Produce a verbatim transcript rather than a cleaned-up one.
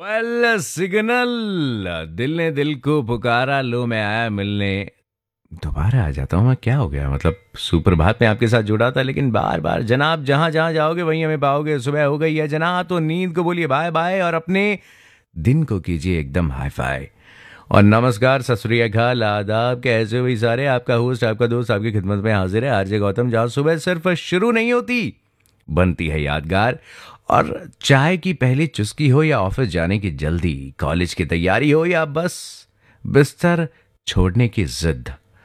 Well signal, दिल ने दिल को पुकारा, लो मैं आया मिलने। दोबारा आ जाता हूँ मैं, क्या हो गया? मतलब सुप्रभात में आपके साथ जुड़ा था, लेकिन बार बार जनाब जहां जहां जाओगे वहीं हमें पाओगे। सुबह हो गई है जनाब, तो नींद को बोलिए बाय बाय और अपने दिन को कीजिए एकदम हाई फाई। और नमस्कार, सत श्री अकाल, आदाब, कैसे हो भाई सारे? आपका होस्ट, आपका दोस्त आपकी खिदमत में हाजिर है, आरजे गौतम। जहाँ सुबह सिर्फ शुरू नहीं होती, बनती है यादगार। और चाय की पहली चुस्की हो या ऑफिस जाने की जल्दी, कॉलेज की तैयारी हो या बस बिस्तर छोड़ने की जिद,